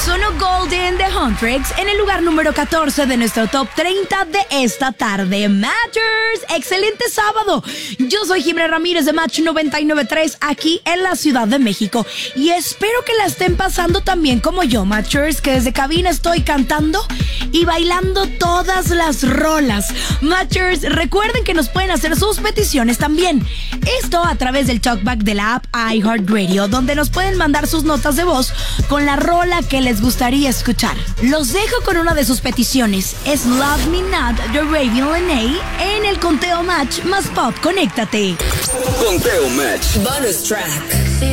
Sonó Golden de Huntrix en el lugar número 14 de nuestro top 30 de esta tarde. Matchers, excelente sábado. Yo soy Jimena Ramírez de Match 99.3 aquí en la Ciudad de México y espero que la estén pasando también como yo, Matchers, que desde cabina estoy cantando y bailando todas las rolas. Matchers, recuerden que nos pueden hacer sus peticiones también. Esto a través del talkback de la app iHeartRadio, donde nos pueden mandar sus notas de voz con la rola que les gustaría escuchar. Los dejo con una de sus peticiones. Es Love Me Not de Raven Lenae en el Conteo Match más Pop. Conéctate. Conteo Match. Bonus track.